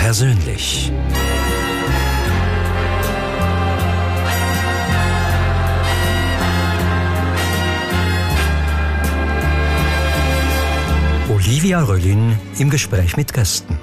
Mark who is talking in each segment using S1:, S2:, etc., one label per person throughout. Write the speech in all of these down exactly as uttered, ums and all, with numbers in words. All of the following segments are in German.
S1: persönlich. Olivia Röllin im Gespräch mit Gästen.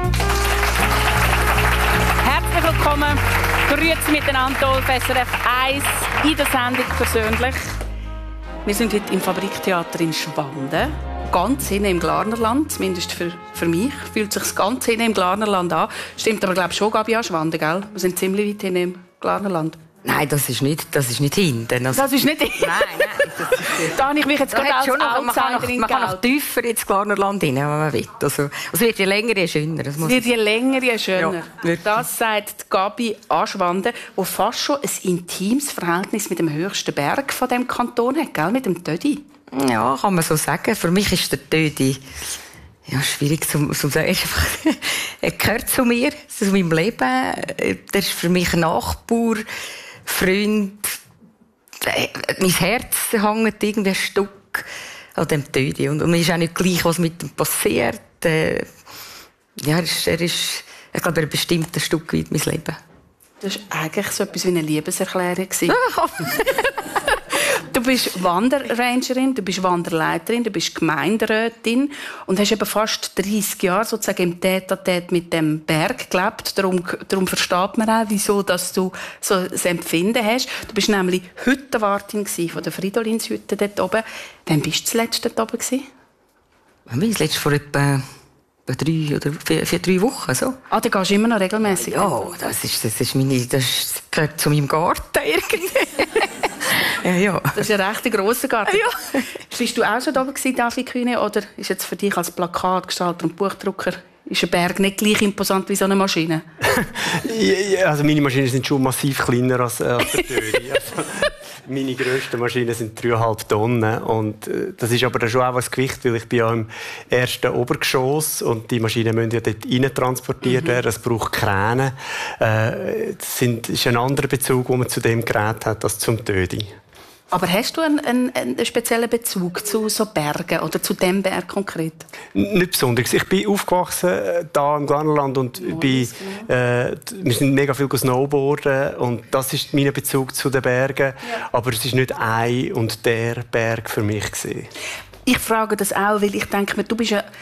S2: Herzlich willkommen. Grüezi miteinander auf S R F eins in der Sendung «Persönlich». Wir sind heute im Fabriktheater in Schwanden. Ganz hinten im Glarnerland, zumindest für, für mich, fühlt sich ganz hinten im Glarnerland an. Stimmt aber, glaube ich, schon, Gabi, an Schwanden, gell? Wir sind ziemlich weit hinten im Glarnerland.
S3: Nein, das ist nicht, das ist nicht hinten. Also,
S2: das ist nicht hinten?
S3: Nein, nein. Das ist,
S2: da habe ich mich jetzt gerade als Outsiderin
S3: Man kann noch tiefer ins Glarnerland rein, wenn man will. Also, es wird je länger, je schöner. Es
S2: wird je länger, je schöner.
S3: Ja,
S2: das sagt Gabi Aschwanden, die fast schon ein intimes Verhältnis mit dem höchsten Berg von diesem Kanton hat, gell? Mit dem Tödi.
S3: Ja, kann man so sagen. Für mich ist der Tödi ja, schwierig zu, zu sagen. Er gehört zu mir, zu meinem Leben. Der ist für mich Nachbar, Freund. Mein Herz hängt irgendwie ein Stück an dem Tödi. Und, und mir ist auch nicht gleich, was mit ihm passiert. Äh, ja, er ist, er ist, ich glaube, er bestimmt ein Stück weit mein Leben.
S2: Das war eigentlich so etwas wie eine Liebeserklärung. Du bist Wanderrangerin, du bist Wanderleiterin, du bist Gemeinderätin und hast eben fast dreissig Jahre sozusagen im Tête-à-Tête mit dem Berg gelebt. Darum, darum versteht man auch, wieso dass du so ein Empfinden hast. Du bist nämlich Hüttenwartin von der Fridolinshütte dort oben. Wann bist du zuletzt dort oben gewesen?
S3: Ich bin zuletzt vor etwa drei oder vier, vier, drei Wochen. So.
S2: Ah, da gehst du immer noch regelmässig?
S3: Ja, das, ist, das, ist meine, das gehört zu meinem Garten irgendwie. Ja, ja. Das
S2: ist ein recht grosser Garten.
S3: Ja.
S2: Bist du auch schon da gewesen, David Kühne, oder ist jetzt für dich als Plakatgestalter und Buchdrucker ist ein Berg nicht gleich imposant wie so eine Maschine?
S4: Ja, also meine Maschinen sind schon massiv kleiner als, äh, als der Töri. Also, meine grössten Maschinen sind dreieinhalb Tonnen und äh, das ist aber dann schon auch ein Gewicht, weil ich bin ja im ersten Obergeschoss und die Maschinen müssen ja dort rein transportiert werden. Es braucht Kräne. Äh, das sind, ist ein anderer Bezug, den man zu dem Gerät hat, als zum Tödi.
S2: Aber hast du einen, einen, einen speziellen Bezug zu so Bergen oder zu dem Berg konkret?
S4: Nicht besonders. Ich bin aufgewachsen äh, da im Glarnerland und oh, bin, äh, wir sind mega viel snowboarden und das ist mein Bezug zu den Bergen. Ja. Aber es ist nicht ein und der Berg für mich gewesen.
S2: Ich frage das auch, weil ich denke mir, du bist ja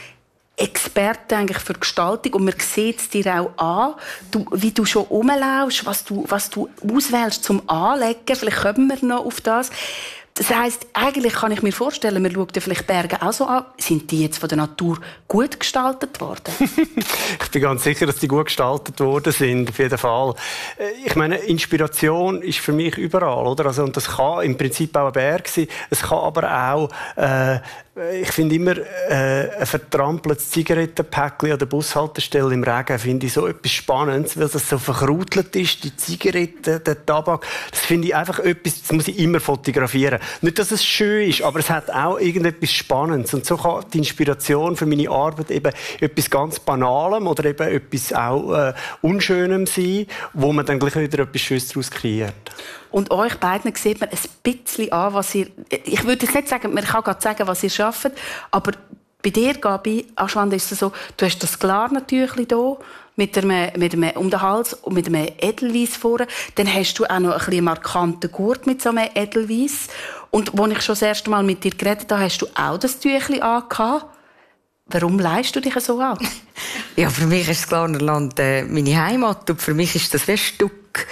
S2: Experte eigentlich für Gestaltung und man sieht es dir auch an, du, wie du schon rumlaufst, was du, was du auswählst zum Anlegen. Vielleicht kommen wir noch auf das. Das heisst, eigentlich kann ich mir vorstellen, man schaut ja vielleicht Berge auch so an. Sind die jetzt von der Natur gut gestaltet worden?
S4: Ich bin ganz sicher, dass die gut gestaltet worden sind, auf jeden Fall. Ich meine, Inspiration ist für mich überall, oder? Also, und das kann im Prinzip auch ein Berg sein. Es kann aber auch, äh, ich finde immer, äh, ein vertrampeltes Zigarettenpäckchen an der Bushaltestelle im Regen finde ich so etwas Spannendes, weil das so verkrautelt ist, die Zigaretten, der Tabak. Das finde ich einfach etwas, das muss ich immer fotografieren. Nicht, dass es schön ist, aber es hat auch irgendetwas Spannendes. Und so kann die Inspiration für meine Arbeit eben etwas ganz Banalem oder eben etwas auch äh, Unschönem sein, wo man dann gleich wieder etwas Schönes daraus kreiert.
S2: Und euch beiden sieht man ein bisschen an, was ihr... Ich würde jetzt nicht sagen, man kann gerade sagen, was ihr schafft, aber bei dir, Gabi Aschwanden, ist es so, du hast das Glarnertüchli hier mit einem, mit einem um den Hals und mit einem Edelweiss vorne. Dann hast du auch noch ein bisschen einen markanten Gurt mit so einem Edelweiss. Und als ich schon das erste Mal mit dir geredet habe, hast du auch das Tüchli angehabt. Warum leihst du dich so an?
S3: Ja, für mich ist das Glarnerland äh, meine Heimat und für mich ist das ein Stück...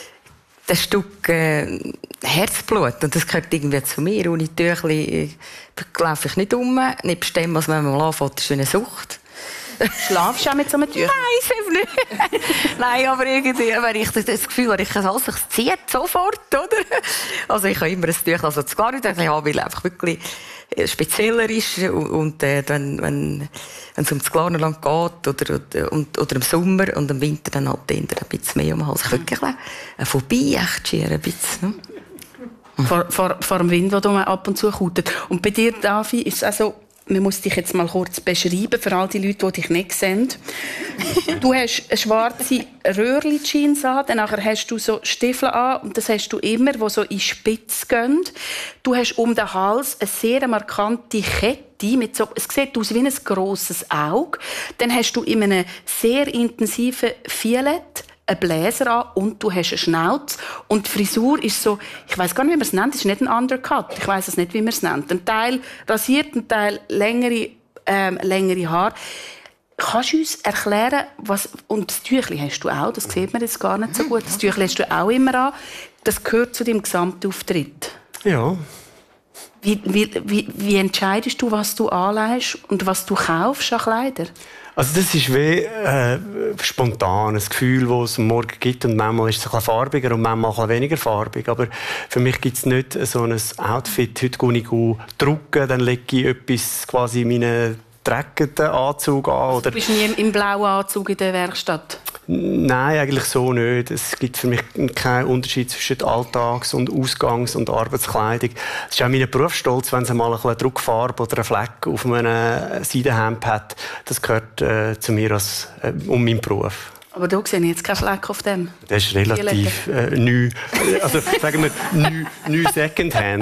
S3: Das Stück äh, Herzblut. Und das gehört irgendwie zu mir. Ohne Tüchli äh, laufe ich nicht um. Nebst dem, was man mal anfängt, ist eine Sucht.
S2: Schlafst du auch mit so einem Tüchli?
S3: Nein, nicht. Nein, aber irgendwie, wenn ich das Gefühl habe, ich kann alles, ich ziehe sofort, oder? Also ich habe immer ein Tüchli, also das Glarnertüchli haben, weil einfach wirklich spezieller ist. Und äh, wenn, wenn, wenn es um das Glarnerland geht, oder, oder, und, oder im Sommer und im Winter, dann halt ein bisschen mehr um den Hals. Ich wirklich äh, vorbei, echt schier ein bisschen.
S2: Vor, vor, vor dem Wind, der ab und zu kautet. Und bei dir, Davi, ist es also man muss dich jetzt mal kurz beschreiben, für all die Leute, die dich nicht sehen. Du hast eine schwarze Röhrli-Jeans an, dann hast du so Stiefel an, und das hast du immer, die so in die Spitze gehen. Du hast um den Hals eine sehr markante Kette, mit so, es sieht aus wie ein grosses Auge. Dann hast du in einem sehr intensiven Violett einen Bläser an und du hast eine Schnauze. Und die Frisur ist so, ich weiss gar nicht, wie man es nennt, es ist nicht ein Undercut. Ich weiss es nicht, wie man es nennt. Ein Teil rasiert, ein Teil längere, ähm, längere Haare. Kannst du uns erklären, was, und das Tüchli hast du auch, das sieht man jetzt gar nicht so gut, das Tüchli hast du auch immer an, das gehört zu deinem Gesamtauftritt.
S4: Ja.
S2: Wie, wie, wie, wie entscheidest du, was du anlegst und was du kaufst an Kleider?
S4: Also das ist wie äh, spontan, ein Gefühl, das es am Morgen gibt, und manchmal ist es ein bisschen farbiger und manchmal ein bisschen weniger farbig. Aber für mich gibt es nicht so ein Outfit, heute gehe ich drucken, dann lege ich etwas quasi in meinen dreckenden Anzug an. Oder...
S2: Du bist nie im blauen Anzug in der Werkstatt?
S4: Nein, eigentlich so nicht. Es gibt für mich keinen Unterschied zwischen Alltags- und Ausgangs- und Arbeitskleidung. Es ist auch mein Berufsstolz, wenn es mal ein bisschen Druckfarbe oder einen Fleck auf einem Seidenhemd hat. Das gehört äh, zu mir als, äh, um meinen Beruf.
S2: Aber da sehe ich jetzt keinen Fleck auf dem.
S4: Das ist relativ äh, neu. Also sagen wir, neu, neu Secondhand.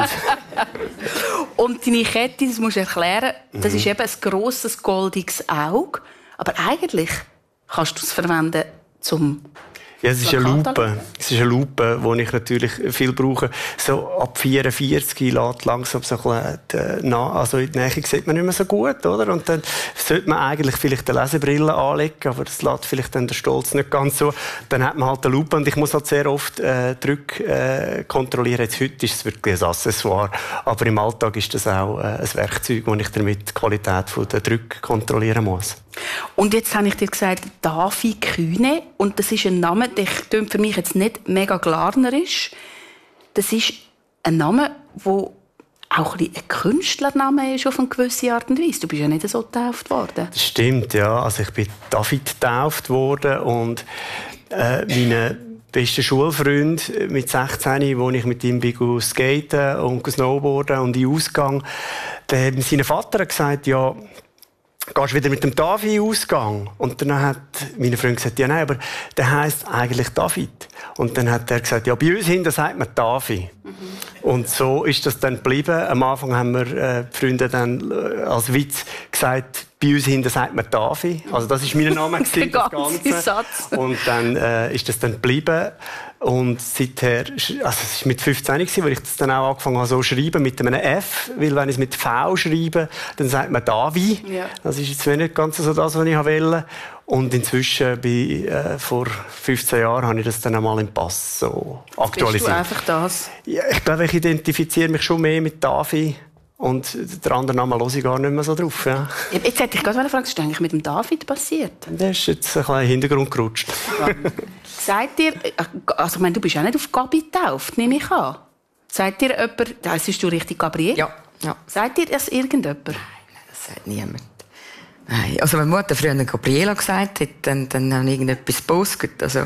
S2: Und deine Kette, das musst du erklären, das mhm. ist eben ein grosses, goldiges Auge. Aber eigentlich kannst du es verwenden zum...
S4: Ja, es ist eine Lupe. Es ist eine Lupe, die ich natürlich viel brauche. So ab vierundvierzig lässt langsam so ein bisschen, also in der Nähe sieht man nicht mehr so gut, oder? Und dann sollte man eigentlich vielleicht eine Lesebrille anlegen, aber das lässt vielleicht dann der Stolz nicht ganz so. Dann hat man halt eine Lupe, und ich muss halt sehr oft äh, Drücke äh, kontrollieren. Jetzt, heute ist es wirklich ein Accessoire, aber im Alltag ist das auch äh, ein Werkzeug, wo ich damit die Qualität der Drücke kontrollieren muss.
S2: Und jetzt habe ich dir gesagt, Davi Kühne, und das ist ein Name, der klingt für mich jetzt nicht mega glarnerisch. Das ist ein Name, der auch ein, bisschen ein Künstlername ist auf eine gewisse Art und Weise. Du bist ja nicht so getauft worden. Das
S4: stimmt, ja. Also ich bin David getauft worden, und äh, meine beste Schulfreund mit sechzehn, wo ich mit ihm bin skaten und snowboarden und in Ausgang, der, sein Vater hat gesagt, ja, gehst du wieder mit dem Davi in Ausgang? Und dann hat meine Freundin gesagt, ja nein, aber der heisst eigentlich David. Und dann hat er gesagt, ja, bei uns hinten sagt man Davi. Mhm. Und so ist das dann geblieben. Am Anfang haben wir äh, die Freunde dann äh, als Witz gesagt, bei uns hinten sagt man Davi. Also das war mein Name, gewesen, das Ganze. Satz. Und dann äh, ist das dann geblieben. Und seither, also es war mit fünfzehn, als ich das dann auch angefangen habe, so zu schreiben, mit einem F. Weil wenn ich es mit V schreibe, dann sagt man Davi. Ja. Das ist jetzt nicht ganz so das, was ich wollte. Und inzwischen, bei, äh, vor fünfzehn Jahren, habe ich das dann einmal im Pass so aktualisiert.
S2: Bist du einfach das?
S4: Ja, ich glaube, ich identifiziere mich schon mehr mit Davi. Und der andere Name höre ich gar nicht mehr so drauf. Ja.
S2: Jetzt hätte ich gerade fragen, was ist eigentlich mit dem David passiert?
S4: Der ist jetzt ein bisschen in den Hintergrund gerutscht.
S2: Ja. Sagt ihr, also ich meine, du bist auch nicht auf Gabi getauft, nehme ich an. Sagt dir jemand, heisst du richtig Gabriel?
S3: Ja. ja.
S2: Sagt dir das irgendjemand?
S3: Nein, das sagt niemand. Nein, also wenn Mutter früher Gabriela gesagt hat, dann, dann habe ich irgendetwas gepostet. Also,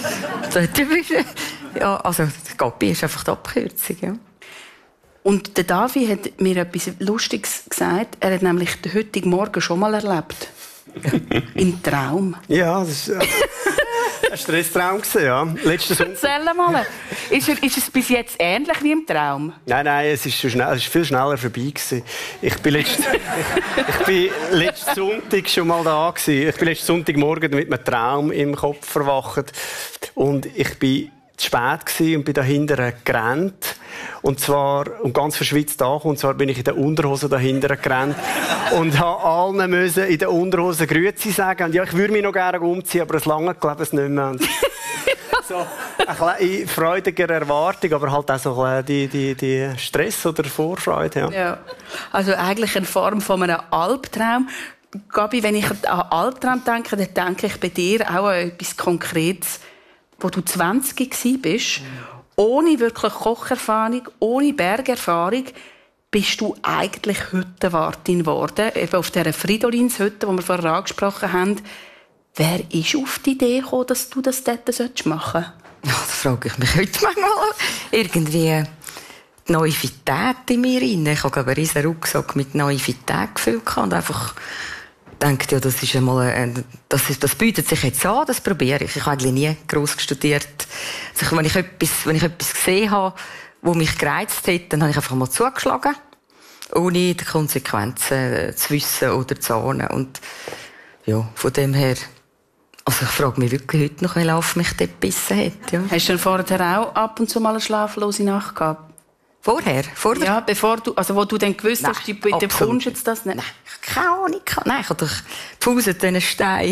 S3: ja, also Gabi ist einfach die Abkürzung, ja.
S2: Und der Davi hat mir etwas Lustiges gesagt. Er hat nämlich den heutigen Morgen schon mal erlebt. Im Traum.
S4: Ja, das war ein Stresstraum, ja. Letzten Sonntag.
S2: Erzähl mal. Ist, er, ist es bis jetzt ähnlich wie im Traum?
S4: Nein, nein, es ist, so schnell, es ist viel schneller vorbei gewesen. Ich bin letzten, ich, ich bin letzten Sonntag schon mal da gewesen. Ich bin letzten Sonntagmorgen mit einem Traum im Kopf verwacht. Und ich bin zu spät gewesen und bin dahinter gerannt. Und zwar, und ganz verschwitzt da, und zwar bin ich in der Unterhose dahinter gerannt und habe allen müssen in der Unterhose Grüezi sagen. Und ja, ich würde mich noch gerne umziehen, aber es lange glaube ich nicht mehr. Und so eine freudige Erwartung, aber halt auch so die, die, die Stress oder Vorfreude. Ja.
S2: Ja. Also eigentlich in Form von einem Albtraum. Gabi, wenn ich an Albtraum denke, dann denke ich bei dir auch an etwas Konkretes, wo du zwanzig warst. Ohne wirklich Kocherfahrung, ohne Bergerfahrung, bist du eigentlich Hüttenwartin geworden. Eben auf dieser Fridolinshütte, die wir vorher angesprochen haben. Wer ist auf die Idee gekommen, dass du das dort machen sollst?
S3: Ja, das frage ich mich heute manchmal. Irgendwie die Naivität in mir rein. Ich habe einen riesen Rucksack mit Naivität gefüllt und einfach gedacht, ja, das ist einmal, ein, das, ist, das bietet sich jetzt an, das probiere ich. Ich habe eigentlich nie gross studiert. Also, wenn ich etwas, wenn ich etwas gesehen habe, was mich gereizt hat, dann habe ich einfach mal zugeschlagen, ohne die Konsequenzen zu wissen oder zu ahnen. Und ja, von dem her, also ich frage mich wirklich heute noch, wie Lauf mich dort gebissen hat. Ja.
S2: Hast du denn vorher auch ab und zu mal eine schlaflose Nacht gehabt?
S3: Vorher? Vor der...
S2: Ja, bevor du, also wo du dann gewusst
S3: Nein,
S2: hast, du bekommst jetzt das nicht?
S3: Nein, ich habe keine Ahnung. Nein, ich habe doch gepauset diesen Stein.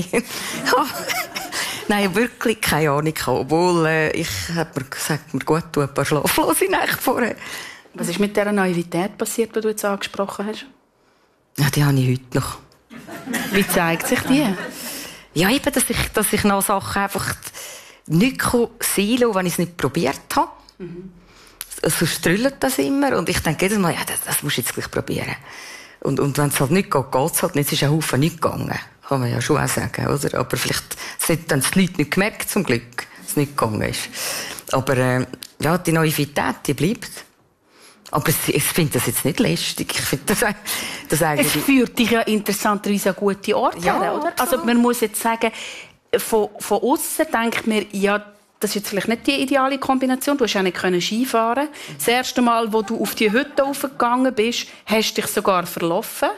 S3: Nein, wirklich keine Ahnung. Obwohl, äh, ich habe mir gesagt, mir gut tun, ein paar schlaflose Nächte vorher.
S2: Was ist mit dieser Naivität passiert, die du jetzt angesprochen hast?
S3: Ja, die habe ich heute noch.
S2: Wie zeigt sich die?
S3: Ja, eben, dass ich, dass ich noch Sachen einfach nicht sein lasse, wenn ich es nicht probiert habe. Mhm. So strüllt das immer. Und ich denke jedes Mal, ja, das, das musst du jetzt gleich probieren. Und, und wenn es halt nicht geht, geht es halt nicht. Es ist ein Haufen nicht gegangen. Kann man ja schon auch sagen, oder? Aber vielleicht haben es die Leute nicht gemerkt, zum Glück, dass es nicht gegangen ist. Aber, äh, ja, die Naivität, die bleibt. Aber ich finde das jetzt nicht lästig. Ich finde das, das eigentlich...
S2: Es führt dich ja interessanterweise an gute Orte,
S3: ja,
S2: oder?
S3: absolut.
S2: Also man muss jetzt sagen, von, von aussen denkt man, ja, das ist jetzt vielleicht nicht die ideale Kombination. Du hast ja nicht Skifahren. Das erste Mal, wo du auf die Hütte raufgegangen bist, hast du dich sogar verlaufen.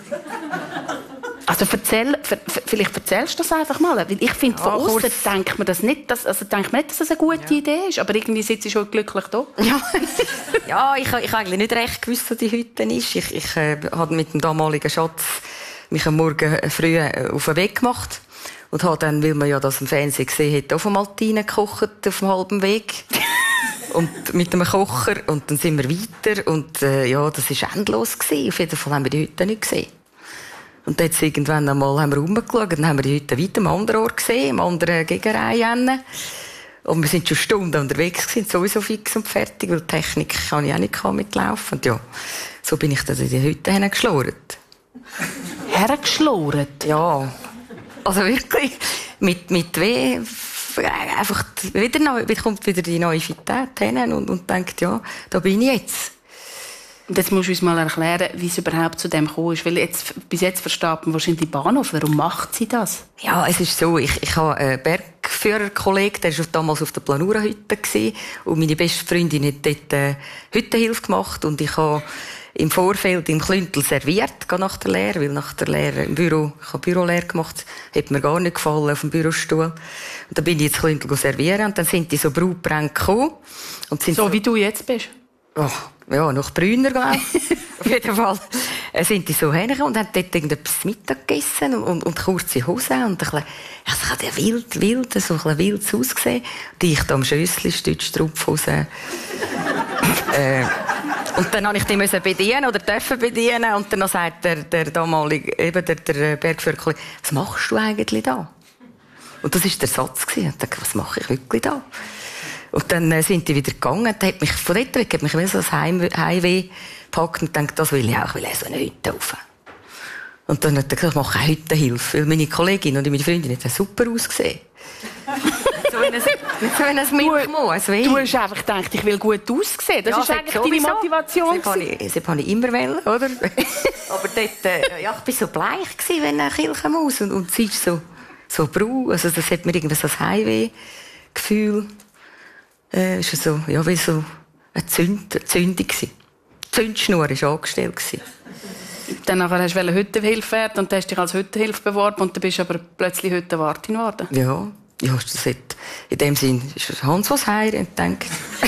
S2: Also erzähl, vielleicht erzählst du das einfach mal. Weil ich finde, von
S3: ja,
S2: außen denkt man das nicht, dass, also denkt man nicht, dass das eine gute ja. Idee ist. Aber irgendwie sitzt du schon glücklich da.
S3: Ja, ja ich, ich habe eigentlich nicht recht gewusst, wo die Hütte ist. Ich, ich äh, habe mit dem damaligen Schatz mich am Morgen früh auf den Weg gemacht. Und habe dann, weil man ja das im Fernsehen gesehen hat, auf dem Maltine gekocht, auf dem halben Weg. Und mit einem Kocher. Und dann sind wir weiter. Und, äh, ja, das war endlos gewesen. Auf jeden Fall haben wir die Hütte nicht gesehen. Und dann jetzt irgendwann einmal haben wir rumgeschaut, dann haben wir die Hütte weiter am anderen Ort gesehen, am anderen Gegenreihe. Und wir sind schon Stunden unterwegs gewesen, sowieso fix und fertig, weil die Technik kann ich auch nicht mitlaufen. Und ja, so bin ich dann in die Hütte hingeschlurrt.
S2: Hergeschlurrt?
S3: Ja. Also wirklich, mit, mit weh, einfach wieder neu, kommt wieder die Naivität hin und, und denkt, ja, da bin ich jetzt.
S2: Und jetzt musst du uns mal erklären, wie es überhaupt zu dem gekommen ist. Weil jetzt, bis jetzt versteht man wahrscheinlich die Bahnhof. Warum macht sie das?
S3: Ja, es ist so, ich, ich habe einen Bergführerkollegen, der war damals auf der Planura-Hütte gewesen, und meine beste Freundin hat dort äh, Hüttenhilfe gemacht und ich habe im Vorfeld im Klüntel serviert, nach der Lehre, weil nach der Lehre im Büro, ich habe Bürolehre gemacht, hat mir gar nicht gefallen auf dem Bürostuhl. Und dann bin ich ins Klüntel servieren und dann sind die so Brautbrände gekommen. Und sind
S2: so, so wie du jetzt bist?
S3: Oh, ja, noch brüner, glaube ich. Auf jeden Fall äh, sind die so hingekommen und haben dort irgendetwas Mittag gegessen und, und, und kurze Hosen und ein bisschen, ja, es hat ja wild, wild, so ein bisschen wild ausgesehen. Die ich da am Schössli, Stützstrumpfhose. äh, und dann musste ich die müssen bedienen oder dürfen bedienen und dann sagt der, der damalige, eben der, der Bergführer, was machst du eigentlich da? Und das war der Satz. Ich dachte, was mache ich wirklich da? Und dann äh, sind die wieder gegangen. Und hat mich, von dort weg hat mich so das Heim, Heimweh gepackt und dachte, das will ich auch. Ich will so eine Hütte rauf. Und dann hat er gesagt, ich mache eine Hüttenhilfe. Weil meine Kollegin und meine Freundin haben super ausgesehen. so ein, so ein Milchmoos.
S2: Du hast einfach gedacht, ich will gut aussehen. Das
S3: ja,
S2: ist eigentlich deine Motivation.
S3: Das habe ich, das habe ich immer wollen, oder? Aber dort, äh, ja, ich war so bleich gewesen, wenn eine Kirchenmaus. Und, und sie ist so, so braun. Also das hat mir irgendwie so ein Heimweh-Gefühl. Äh, ist so, ja, wie so eine, Zünd, eine Zündung gewesen. Die Zündschnur war angestellt gewesen.
S2: Dann nachher hast du Hüttenhilfe werden und hast dich als Hüttenhilfe beworben und dann bist du aber plötzlich Hüttenwartin geworden.
S3: Ja, ja, das hat, in dem Sinn ist Hans was heir und denkt.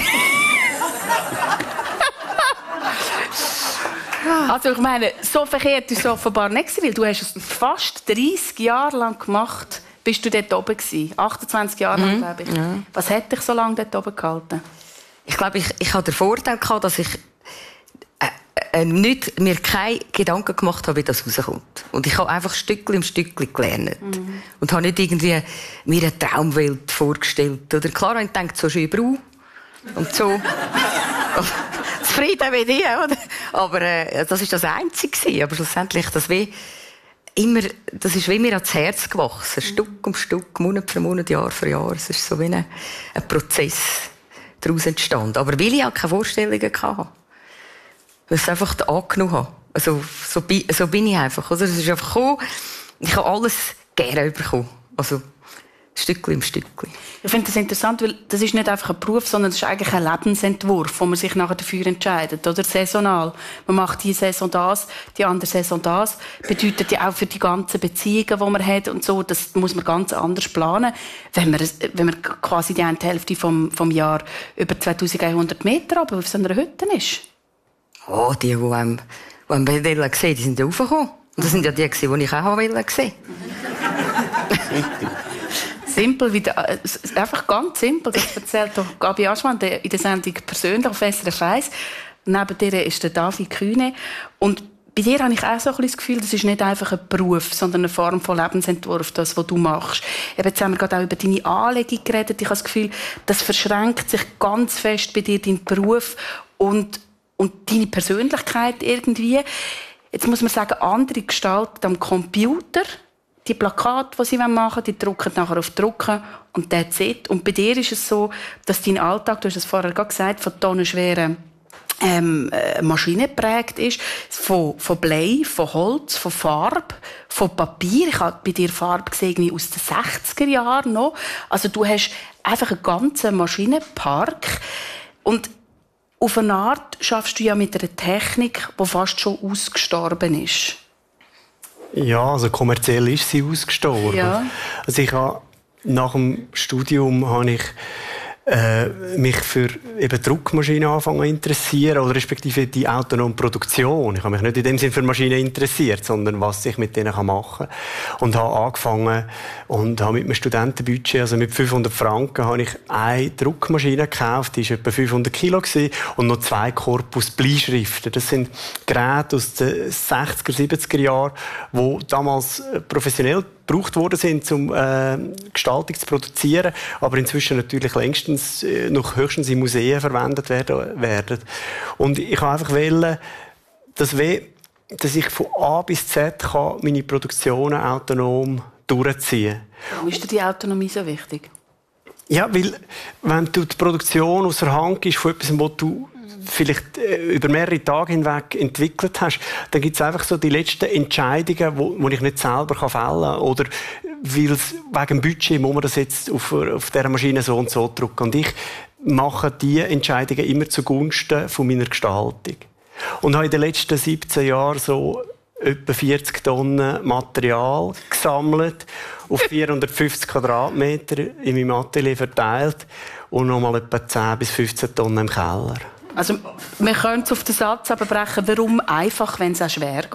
S2: Also ich meine, so verkehrt ist es offenbar nicht gewesen, weil du hast es fast dreissig Jahre lang gemacht. Bist du dort oben gewesen? achtundzwanzig Jahre lang, mhm. glaube ich. Ja. Was hat dich so lange dort oben gehalten?
S3: Ich glaube, ich, ich hatte den Vorteil gehabt, dass ich äh, äh, nicht, mir keine Gedanken gemacht habe, wie das rauskommt. Und ich habe einfach Stückchen im Stückchen gelernt. Mhm. Und habe nicht irgendwie mir eine Traumwelt vorgestellt. Oder klar, ich denke, so schön braun. Und so. Zufrieden mit dir, oder? Aber äh, das war das Einzige. Aber schlussendlich, das wie immer, das ist wie mir ans Herz gewachsen. Stück um Stück, Monat für Monat, Jahr für Jahr. Es ist so wie ein, ein Prozess daraus entstanden. Aber weil ich auch keine Vorstellungen hatte. weil ich es einfach angenommen habe. Also, so, bi- so bin ich einfach. Oder? Es ist einfach gekommen, ich habe alles gerne bekommen. Also, Stückchen im Stückchen.
S2: Ich finde das interessant, weil das ist nicht einfach ein Beruf, sondern das ist eigentlich ein Lebensentwurf, wo man sich nachher dafür entscheidet, oder? Saisonal. Man macht die Saison das, die andere Saison das. Bedeutet ja auch für die ganzen Beziehungen, die man hat und so, das muss man ganz anders planen, wenn man, wenn man quasi die eine Hälfte vom, vom Jahr über zweitausendeinhundert Meter aber auf so einer Hütte ist.
S3: Oh, die, die einem, die einem sehen wollten, die sind ja raufgekommen. Und das sind ja die, die ich auch sehen wollte.
S2: Simpel, wie der, einfach ganz simpel. Das erzählt doch Gabi Aschmann in der Sendung persönlich auf S R F eins. Neben dir ist der David Kühne. Und bei dir habe ich auch so ein bisschen das Gefühl, das ist nicht einfach ein Beruf, sondern eine Form von Lebensentwurf, das, was du machst. Eben, jetzt haben wir gerade auch über deine Anlegung geredet. Ich habe das Gefühl, das verschränkt sich ganz fest bei dir, dein Beruf und, und deine Persönlichkeit irgendwie. Jetzt muss man sagen, andere gestalten am Computer. Die Plakate, die sie machen wollen, die drucken nachher auf Drucken und that's it. Und bei dir ist es so, dass dein Alltag, du hast es vorher gerade gesagt, von tonnenschweren ähm, Maschinen geprägt ist, von, von Blei, von Holz, von Farbe, von Papier. Ich habe bei dir Farbe gesehen aus den sechziger Jahren noch. Also du hast einfach einen ganzen Maschinenpark. Und auf eine Art schaffst du ja mit einer Technik, die fast schon ausgestorben ist.
S4: Ja, also kommerziell ist sie ausgestorben. Ja. Also ich habe, nach dem Studium habe ich äh, mich für eben Druckmaschinen angefangen zu interessieren, oder respektive die autonome Produktion. Ich habe mich nicht in dem Sinne für Maschinen interessiert, sondern was ich mit denen machen kann. Und habe angefangen und habe mit einem Studentenbudget, also mit fünfhundert Franken, habe ich eine Druckmaschine gekauft, die war etwa fünfhundert Kilo gewesen, und noch zwei Korpus Bleischriften. Das sind Geräte aus den sechziger, siebziger Jahren, die damals professionell gebraucht worden sind, um äh, Gestaltung zu produzieren, aber inzwischen natürlich längstens äh, noch höchstens in Museen verwendet werden. werden. Und ich habe einfach wollen, dass, we, dass ich von A bis Z kann meine Produktionen autonom durchziehen kann.
S2: Warum ist dir die Autonomie so wichtig?
S4: Ja, weil wenn du die Produktion aus der Hand gibst von etwas, was du vielleicht über mehrere Tage hinweg entwickelt hast, dann gibt es einfach so die letzten Entscheidungen, wo, wo ich nicht selber fällen kann. Oder weil wegen dem Budget muss man das jetzt auf, auf dieser Maschine so und so drücken. Und ich mache diese Entscheidungen immer zugunsten von meiner Gestaltung. Und habe in den letzten siebzehn Jahren so etwa vierzig Tonnen Material gesammelt, auf vierhundertfünfzig Quadratmeter in meinem Atelier verteilt und nochmal etwa zehn bis fünfzehn Tonnen im Keller.
S2: Also, wir können es auf den Satz abbrechen, warum einfach, wenn es auch schwer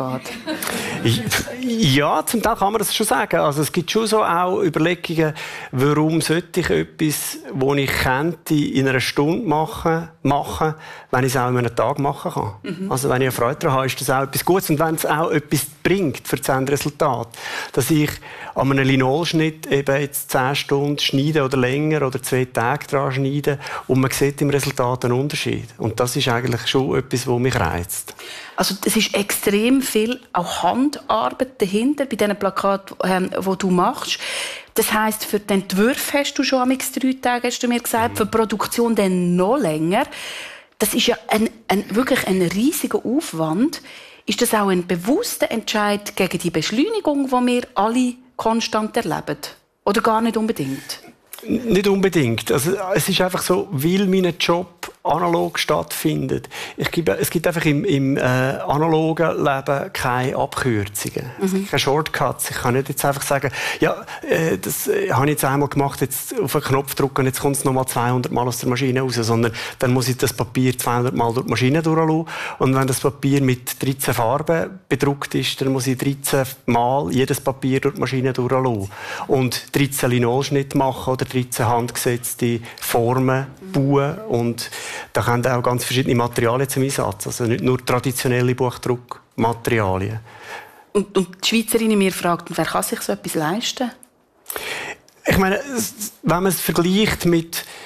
S2: geht?
S4: Ja, zum Teil kann man das schon sagen. Also, es gibt schon so auch Überlegungen, warum sollte ich etwas, das ich könnte, in einer Stunde machen, machen, wenn ich es auch in einem Tag machen kann. Mhm. Also, wenn ich eine Freude daran habe, ist das auch etwas Gutes. Und wenn es auch etwas bringt für das Endresultat, dass ich an einem Linolschnitt eben jetzt zehn Stunden schneide oder länger oder zwei Tage dran schneide und man sieht im Resultat einen Unterschied. Und das ist eigentlich schon etwas, was mich reizt.
S2: Also es ist extrem viel auch Handarbeit dahinter bei diesen Plakaten, ähm, die du machst. Das heisst, für den Entwurf hast du schon drei Tage, hast du mir gesagt, mhm. für die Produktion dann noch länger. Das ist ja ein, ein, wirklich ein riesiger Aufwand. Ist das auch ein bewusster Entscheid gegen die Beschleunigung, die wir alle konstant erleben? Oder gar nicht unbedingt?
S4: Nicht unbedingt. Also, es ist einfach so, weil mein Job analog stattfindet. Ich gebe, es gibt einfach im, im äh, analogen Leben keine Abkürzungen, mhm. keine Shortcuts. Ich kann nicht jetzt einfach sagen, ja, äh, das äh, habe ich jetzt einmal gemacht, jetzt auf einen Knopf drücken und jetzt kommt es nochmal zweihundert Mal aus der Maschine raus, sondern dann muss ich das Papier zweihundert Mal durch die Maschine durchlassen. Und wenn das Papier mit dreizehn Farben bedruckt ist, dann muss ich dreizehn Mal jedes Papier durch die Maschine durchlassen. Und dreizehn Linolschnitte machen oder dreizehn handgesetzte Formen bauen. Und da kommen auch ganz verschiedene Materialien zum Einsatz. Also nicht nur traditionelle Buchdruckmaterialien.
S2: Und, und die Schweizerin in mir fragt, wer kann sich so etwas leisten?
S4: Ich meine, wenn man es vergleicht mit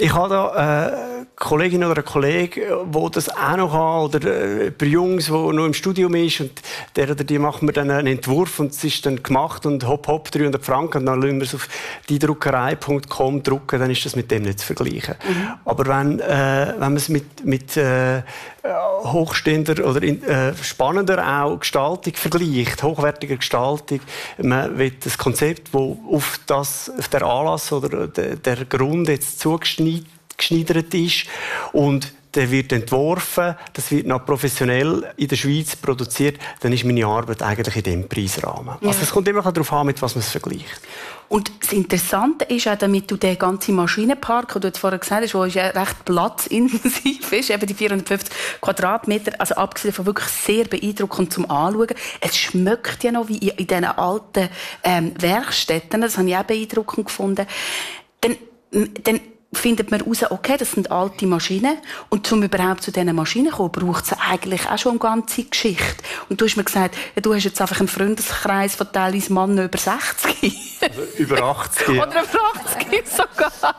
S4: Ich habe da eine Kollegin oder einen Kollegen, der das auch noch hat, oder ein paar Jungs, die noch im Studium ist, und der oder die macht mir dann einen Entwurf und es ist dann gemacht und hopp, hopp, dreihundert Franken, und dann lassen wir es auf die druckerei punkt com drucken, dann ist das mit dem nicht zu vergleichen. Mhm. Aber wenn, äh, wenn man es mit, mit äh, hochstehender oder in, äh, spannender auch Gestaltung vergleicht, hochwertiger Gestaltung, man will das Konzept, das auf, das, auf der Anlass oder der, der Grund jetzt zugeschneidert ist und der wird entworfen, das wird noch professionell in der Schweiz produziert, dann ist meine Arbeit eigentlich in diesem Preisrahmen. Ja. Also es kommt immer darauf an, mit was man es vergleicht.
S2: Und das Interessante ist auch, damit du den ganzen Maschinenpark, den du jetzt vorher gesagt hast, der ja recht platzintensiv ist, eben die vierhundertfünfzig Quadratmeter, also abgesehen von wirklich sehr beeindruckend zum Anschauen. Es schmeckt ja noch wie in diesen alten ähm, Werkstätten, das habe ich auch beeindruckend gefunden. Dann, dann findet man heraus, okay, das sind alte Maschinen. Und um überhaupt zu diesen Maschinen zu kommen, braucht es eigentlich auch schon eine ganze Geschichte. Und du hast mir gesagt, ja, du hast jetzt einfach einen Freundeskreis von teilweise Männern über sechzig.
S4: Also über achtzig.
S2: Oder über achtzig sogar.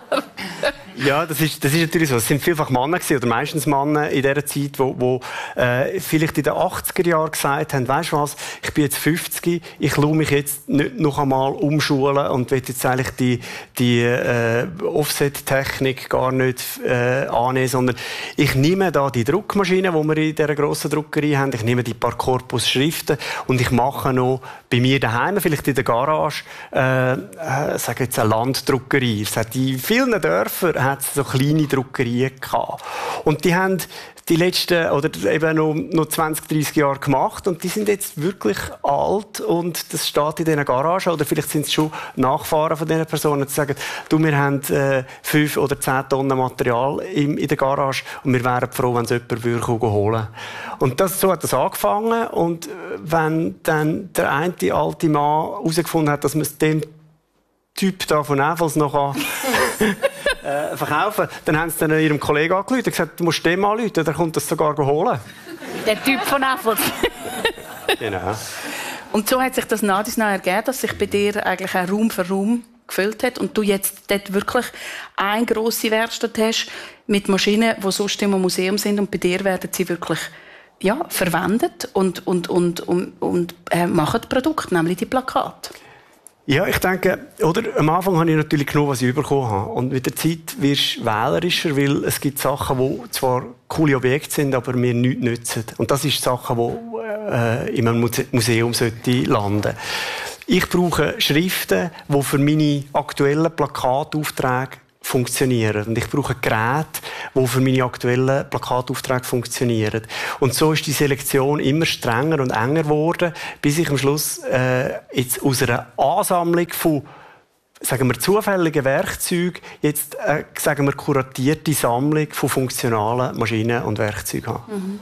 S4: Ja, das ist, das ist natürlich so. Es sind vielfach Männer gewesen, oder meistens Männer in dieser Zeit, wo, wo äh, vielleicht in den achtziger Jahren gesagt haben, weisst du was, ich bin jetzt fünfzig, ich schaue mich jetzt nicht noch einmal umschulen und will jetzt eigentlich die, die äh, Offset-Technik gar nicht äh, annehmen, sondern ich nehme da die Druckmaschine, die wir in dieser grossen Druckerei haben, ich nehme die paar Korpusschriften und ich mache noch bei mir daheim, vielleicht in der Garage, äh, äh, sage jetzt eine Landdruckerei. Es hat in vielen Dörfern hat es so kleine Druckerien gehabt. Und die haben die letzten, oder eben noch, noch zwanzig, dreissig Jahre gemacht und die sind jetzt wirklich alt und das steht in diesen Garagen, oder vielleicht sind es schon Nachfahren von diesen Personen, die sagen, du, wir haben äh, fünf oder zehn Tonnen Material in, in der Garage und wir wären froh, wenn es jemand würde holen. Und das, so hat das angefangen, und wenn dann der eine alte Mann herausgefunden hat, dass man es dem Typ da von Näfels noch äh, verkaufen, dann haben sie dann ihrem Kollegen angerufen und gesagt, du musst dem anrufen, der kommt das sogar holen.
S2: Der Typ von Näfels.
S4: Genau.
S2: Und so hat sich das nach und nach ergeben, dass sich bei dir eigentlich auch Raum für Raum gefüllt hat und du jetzt dort wirklich eine grosse Werkstatt hast mit Maschinen, die sonst im Museum sind, und bei dir werden sie wirklich ja, verwendet und, und, und, und, und äh, machen Produkte, nämlich die Plakate.
S4: Ja, ich denke, oder, am Anfang habe ich natürlich genommen, was ich bekommen habe. Und mit der Zeit wirst du wählerischer, weil es gibt Sachen, die zwar coole Objekte sind, aber mir nichts nützen. Und das ist Sachen, die äh, in einem Muse- Museum sollten landen. Ich brauche Schriften, die für meine aktuellen Plakataufträge funktionieren. Und ich brauche Geräte, die für meine aktuellen Plakataufträge funktionieren. Und so ist die Selektion immer strenger und enger geworden, bis ich am Schluss äh, jetzt aus einer Ansammlung von, sagen wir, zufälligen Werkzeugen jetzt, äh, sagen wir, kuratierte Sammlung von funktionalen Maschinen und Werkzeugen habe. Mhm.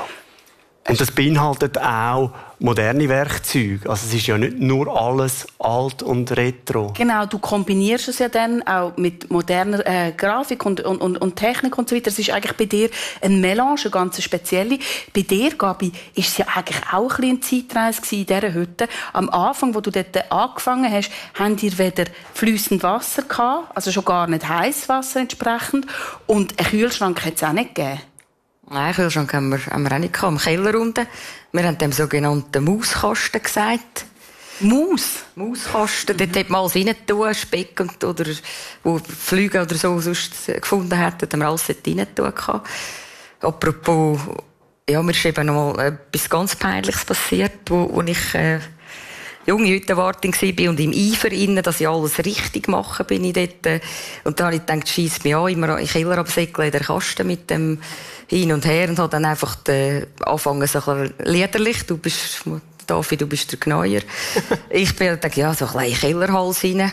S4: Und das beinhaltet auch moderne Werkzeuge. Also es ist ja nicht nur alles alt und retro. Genau,
S2: du kombinierst es ja dann auch mit moderner äh, Grafik und, und, und, und Technik und so weiter. Es ist eigentlich bei dir eine Melange, eine ganz spezielle. Bei dir, Gabi, ist es ja eigentlich auch ein bisschen eine Zeitreise in dieser Hütte. Am Anfang, wo du dort angefangen hast, habt ihr weder fließend Wasser gehabt, also schon gar nicht heißes Wasser entsprechend, und einen Kühlschrank hat es auch nicht gegeben.
S3: Nein, Kühlschrank haben wir, haben wir auch nicht gehabt, im Keller unten. Wir haben dem sogenannten Mauskasten gesagt.
S2: Maus?
S3: Mauskasten. Mhm. Dort hat man alles rein tun, Speck und, oder, wo Flüge oder so sonst gefunden hätten, haben wir alles dort rein tun. Apropos, ja, mir ist eben noch mal etwas ganz Peinliches passiert, wo, wo ich, äh, junge Hüttenwartin war und im Eifer innen, dass ich alles richtig mache, bin ich dort. Und dann habe ich gedacht, scheisse mich an, immer in den Keller absäckeln, in der Kasten mit dem hin und her, und habe dann einfach äh, angefangen, so ein bisschen liederlich. Du bist, David, du bist der Gneuer. Ich bin dann, ja, so ein bisschen Kellerhals rein.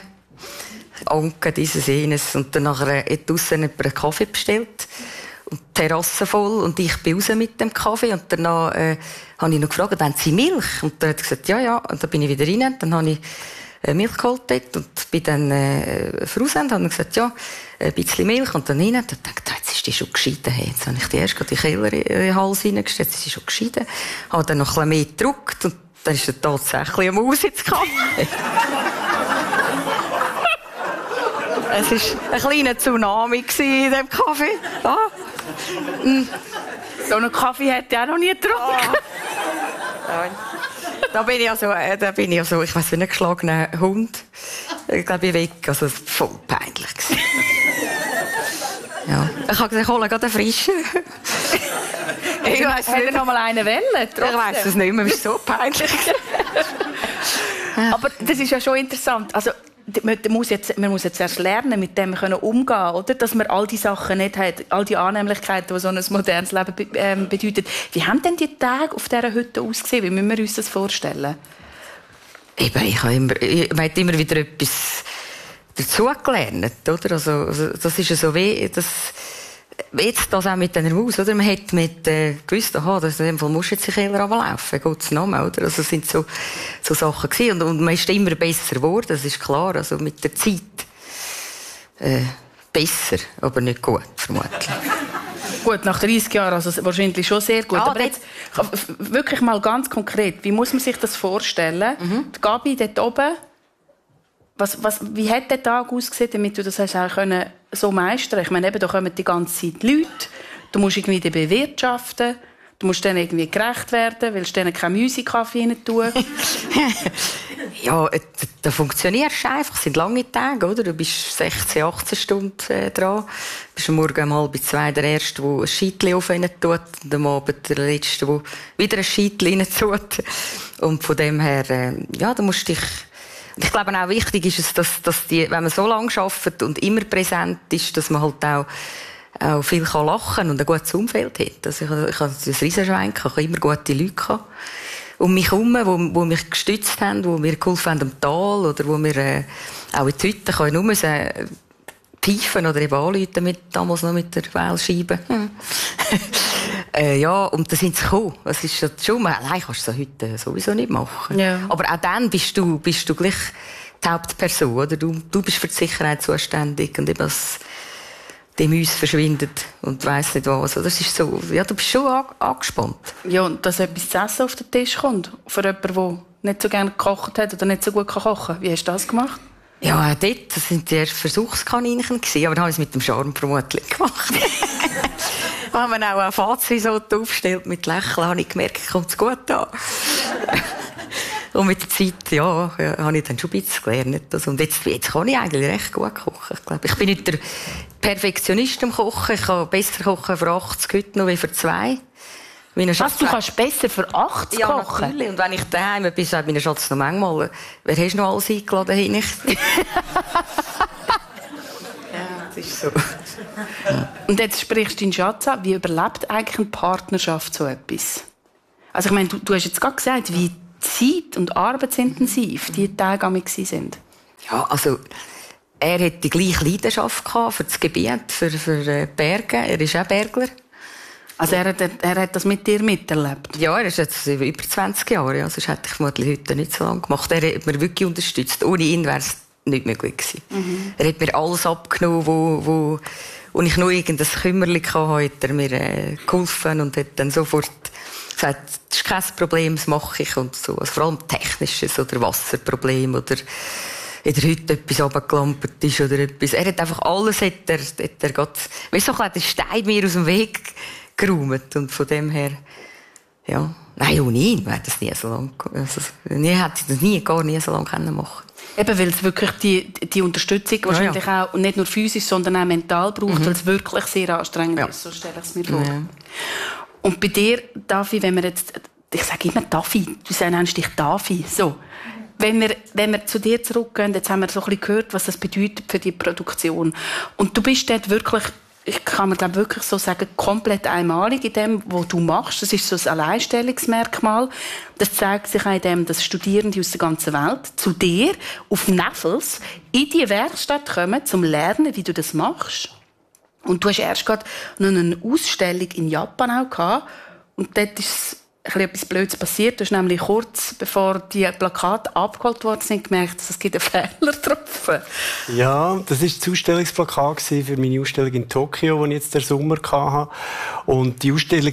S3: Anke, dieses, jenes. Und dann nachher hat draussen jemand einen Kaffee bestellt. Und die Terrasse voll. Und ich bin raus mit dem Kaffee. Und danach, äh, habe ich noch gefragt, wollen Sie Milch? Und dann hat er gesagt, ja, ja. Und dann bin ich wieder rein. Dann habe ich äh, Milch geholt dort und bin dann äh, voraus. Und habe gesagt, ja, ein bisschen Milch. Und dann rein. Und dann dachte ich, jetzt ist die schon geschieden. Hey, jetzt habe ich die erst gerade in den Keller in den Hals reingestellt. Jetzt ist die schon geschieden. Habe dann noch ein bisschen mehr gedrückt. Und dann ist er tatsächlich eine Maus ins Kaffee. Es war ein kleiner Tsunami in diesem Kaffee. Ah. Mm.
S2: So einen Kaffee hätte ich auch noch nie getrunken.
S3: Ah. Da bin ich also, da bin ich also ich weiss, wie ein geschlagener Hund. Ich glaube, ich weg. Also, es war voll peinlich. Ja. Ich habe gesagt, ich hole gerade einen frischen.
S2: Ich weiss nicht, noch mal einen wählen.
S3: Ich weiss es nicht mehr, es ist so peinlich.
S2: Aber das ist ja schon interessant. Also, man muss jetzt, man muss jetzt erst lernen, mit dem können umgehen, oder? Dass man all die Sachen nicht hat, all die Annehmlichkeiten, die so ein modernes Leben be ähm, bedeutet. Wie haben denn die Tage auf dieser Hütte ausgesehen? Wie müssen wir uns das vorstellen?
S3: Eben, ich habe immer, ich habe immer wieder etwas dazugelernt, oder? Also, also, das ist ja so wie, das, jetzt das auch mit dieser Maus, oder? Man hat mit, äh, gewusst, aha, das, in dem Fall musst du jetzt in den Keller runterlaufen, Gottes Namen, oder? Also, das sind so, so Sachen gewesen. Und, und man ist immer besser geworden, das ist klar, also mit der Zeit, äh, besser, aber nicht gut, vermutlich.
S2: Gut, nach dreißig Jahren, also wahrscheinlich schon sehr gut.
S3: Ah,
S2: aber jetzt, wirklich mal ganz konkret, wie muss man sich das vorstellen? Mhm. Die Gabi dort oben, Was, was, wie hat der Tag ausgesehen, damit du das hast auch können so meistern? Ich meine, eben, da kommen die ganze Zeit Leute, du musst irgendwie die bewirtschaften, du musst denen irgendwie gerecht werden, willst denen keine Musikaffee rein tun.
S3: Ja, da funktioniert es einfach. Es sind lange Tage, oder? Du bist sechzehn, achtzehn Stunden äh, dran. Du bist am Morgen um halb zwei der Erste, der ein Scheitchen auf rein tut, und am Abend der Letzte, der wieder ein Scheitchen rein tut. Und von dem her, äh, ja, du musst dich... Ich glaube auch wichtig ist es, dass, dass die, wenn man so lange arbeitet und immer präsent ist, dass man halt auch, auch viel kann lachen und ein gutes Umfeld hat. Also ich, ich hatte ein Riesenschwein, ich hatte immer gute Leute gehabt. Um mich herum, die, die mich gestützt haben, die mir geholfen haben am Tal oder wo wir äh, auch in die Hütte können nur müssen pfeifen oder eben anrufen, mit, damals noch mit der Wählscheibe. Hm. äh, ja, und da sind sie gekommen. Das ist schon, allein kannst du das heute sowieso nicht machen.
S2: Ja.
S3: Aber auch dann bist du, bist du gleich die Hauptperson, oder? Du, du bist für die Sicherheit zuständig und eben das, die Mäuse verschwindet und weiss nicht was. Das ist so, ja, du bist schon angespannt.
S2: Ja, und dass etwas zu essen auf den Tisch kommt, für jemanden, der nicht so gerne gekocht hat oder nicht so gut kochen kann. Wie hast du das gemacht?
S3: Ja, dort, das sind die ersten Versuchskaninchen gewesen, aber dann habe ich es mit dem Charme vermutlich gemacht. Wenn man auch ein Fazit aufstellt mit Lächeln, habe ich gemerkt, kommt es gut an. Und mit der Zeit, ja, habe ich dann schon ein bisschen gelernt. Und jetzt, jetzt kann ich eigentlich recht gut kochen. Ich glaube, ich bin nicht der Perfektionist im Kochen. Ich kann besser kochen für achtzig heute noch wie für zwei.
S2: Was, du kannst besser für achtzig
S3: ja,
S2: kochen?
S3: Natürlich. Und wenn ich daheim bin, sagt meine Schatz noch manchmal, wer hast du noch alles eingeladen? Hin? Ja, das ist so.
S2: Und jetzt sprichst du deinen Schatz an. Wie überlebt eigentlich eine Partnerschaft so etwas? Also ich meine, du, du hast jetzt gerade gesagt, wie zeit- und arbeitsintensiv die Tage an mich sind.
S3: Ja, also er hatte die gleiche Leidenschaft für das Gebiet, für, für Berge. Er ist auch Bergler.
S2: Also er hat, er hat das mit dir miterlebt?
S3: Ja, er ist jetzt über zwanzig Jahre. Ja. Sonst hätte ich vermutlich heute nicht so lange gemacht. Er hat mir wirklich unterstützt. Ohne ihn wäre es nicht möglich gewesen. Mhm. Er hat mir alles abgenommen, wo, wo, wo ich nur irgendein Kümmerchen hatte, hat er mir äh, geholfen und hat dann sofort gesagt, das ist kein Problem, das mache ich. Und so. Also vor allem Technisches oder Wasserproblem oder in der Hütte etwas runtergelampert ist oder etwas. Er hat einfach alles, hat er, hat er grad, weißt du, so ein Stein mir aus dem Weg geräumt. Und von dem her, ja, nein, ohne ihn wäre das nie so lange, also, nie hätte ich das nie, gar nie so lange können machen.
S2: Eben, weil es wirklich die, die Unterstützung wahrscheinlich ja, ja. auch nicht nur physisch, sondern auch mental braucht, mhm. weil es wirklich sehr anstrengend ja. ist, so stelle ich es mir vor. Ja. Und bei dir, Davi, wenn wir jetzt, ich sage immer Davi, du nennst dich Davi, so. Wenn wir, wenn wir zu dir zurückgehen, jetzt haben wir so ein bisschen gehört, was das bedeutet für die Produktion. Und du bist dort wirklich, ich kann mir glaube wirklich so sagen, komplett einmalig in dem, was du machst. Das ist so ein Alleinstellungsmerkmal. Das zeigt sich auch in dem, dass Studierende aus der ganzen Welt zu dir auf Neffels in die Werkstatt kommen, um zu lernen, wie du das machst. Und du hast erst gerade noch eine Ausstellung in Japan auch gehabt. Und dort ist etwas Blödes passiert. Du hast nämlich kurz bevor die Plakate abgeholt worden sind, gemerkt, dass es einen Fehler getroffen.
S4: Ja, das war das Ausstellungsplakat für meine Ausstellung in Tokio, die ich jetzt den Sommer hatte. Und die Ausstellungsplakate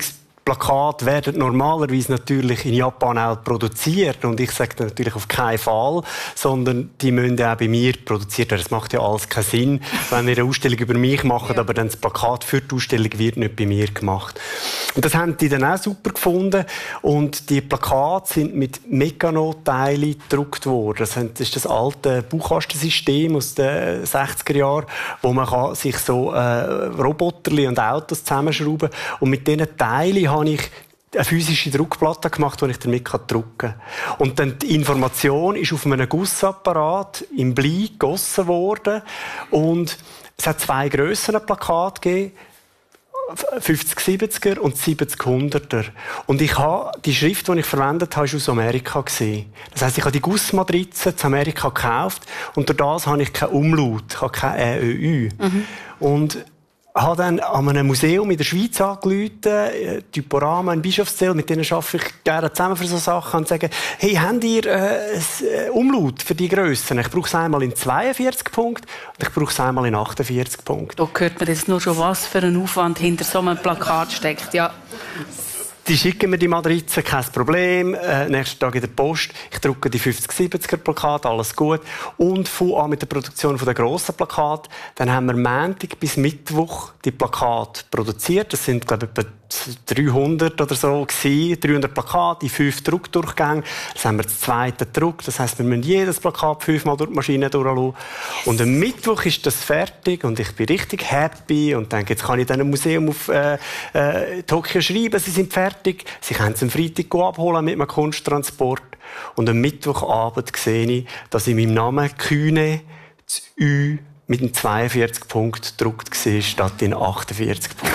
S4: Plakate werden normalerweise natürlich in Japan auch produziert. Und ich sage natürlich auf keinen Fall, sondern die müssen auch bei mir produziert werden. Das macht ja alles keinen Sinn, wenn ihr eine Ausstellung über mich macht, ja. aber dann das Plakat für die Ausstellung wird nicht bei mir gemacht. Und das haben die dann auch super gefunden. Und die Plakate sind mit Meccano-Teilen gedruckt worden. Das ist das alte Bauchkastensystem aus den sechziger Jahren, wo man kann sich so äh, Roboterli und Autos zusammenschrauben kann. Und mit diesen Teilen habe ich eine physische Druckplatte gemacht, die ich damit drucken kann. Und dann die Information ist auf einem Gussapparat im Blei gegossen worden. Und es hat zwei grössere Plakate gegeben. fünfzig siebziger und siebzig hunderter. Und ich habe, die Schrift, die ich verwendet habe, war aus Amerika. Das heisst, ich habe die Gussmatrize in Amerika gekauft und durch das habe ich keinen Umlaut, ich habe kein Ä, Ö, Ü. Mhm. Und habe dann an einem Museum in der Schweiz angerufen, Typorama in Bischofszell, mit denen arbeite ich gerne zusammen für solche Sachen, und sage, hey, habt ihr äh, ein Umlaut für die Grössen? Ich brauche es einmal in zweiundvierzig Punkten und ich brauche es einmal in achtundvierzig Punkten.
S2: Da hört man jetzt nur schon, was für ein Aufwand hinter so einem Plakat steckt. Ja.
S4: Die schicken mir die Matrizen, kein Problem. Äh, nächsten Tag in der Post. Ich drucke die fünfzig siebziger Plakate, alles gut. Und fange an mit der Produktion der grossen Plakate. Dann haben wir Montag bis Mittwoch die Plakate produziert. Das sind, glaube ich, etwa dreihundert oder so gewesen. dreihundert Plakate in fünf Druckdurchgängen. Das haben wir das zweite Druck. Das heisst, wir müssen jedes Plakat fünfmal durch die Maschine durchlassen. Und am Mittwoch ist das fertig und ich bin richtig happy und denke, jetzt kann ich dann ein Museum auf äh, äh, Tokio schreiben, sie sind fertig. Sie können es am Freitag abholen mit einem Kunsttransport. Und am Mittwochabend sehe ich, dass in meinem Namen Kühne das Ü mit einem zweiundvierzig Punkten gedruckt war, statt in achtundvierzig Punkten.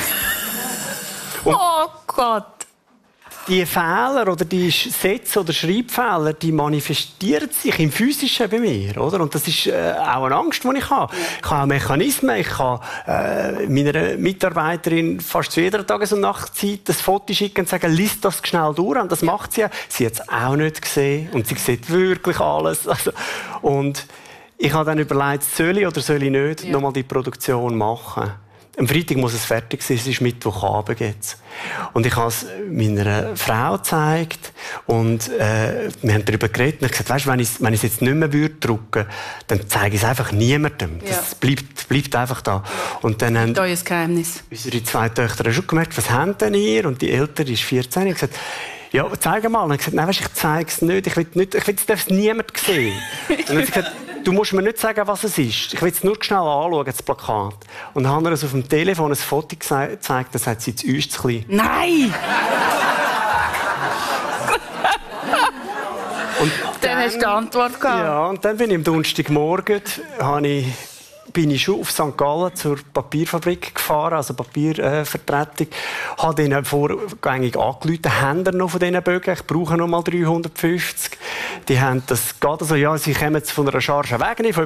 S2: Und oh Gott!
S4: Die Fehler oder die Sätze oder Schreibfehler, die manifestieren sich im Physischen bei mir, oder? Und das ist äh, auch eine Angst, die ich habe. Ich habe Mechanismen, ich kann äh, meiner Mitarbeiterin fast zu jeder Tages- und Nachtzeit das Foto schicken und sagen, lies das schnell durch. Und das macht sie ja. Sie hat es auch nicht gesehen und sie sieht wirklich alles. Also, und ich habe dann überlegt, soll ich oder soll ich nicht ja. nochmal die Produktion machen? Am Freitag muss es fertig sein, es ist Mittwochabend jetzt. Und ich habe es meiner Frau gezeigt und äh, wir haben darüber geredet und ich gesagt, weißt, wenn ich wenn ich es jetzt nicht mehr würde drucken, dann zeige ich es einfach niemandem. Das ja. bleibt, bleibt einfach da. Und dann haben
S2: euer Geheimnis.
S4: Unsere zwei Töchter schon gemerkt, was habt denn ihr? Und die Ältere ist vierzehn. Ich habe gesagt, ja, zeig mal. Und ich gesagt, nein, weißt, ich zeige es nicht. Ich will nicht, ich will, es darf niemand sehen. Und dann hat sie gesagt, du musst mir nicht sagen, was es ist. Ich will es nur schnell anschauen, das Plakat. Und dann haben wir uns auf dem Telefon ein Foto gezeigt, dann sagt sie, zu uns zu klein.
S2: Nein!
S4: Und dann,
S2: dann hast du die Antwort gehabt.
S4: Ja, und dann bin ich am Donnerstagmorgen, habe ich bin ich schon auf Sankt Gallen zur Papierfabrik gefahren, also Papiervertretung. Äh, habe denen vorgängig angerufen, haben noch von diesen Bögen, ich brauche noch mal dreihundertfünfzig. Die haben das, geht also, ja, sie kommen jetzt von einer Charge weg,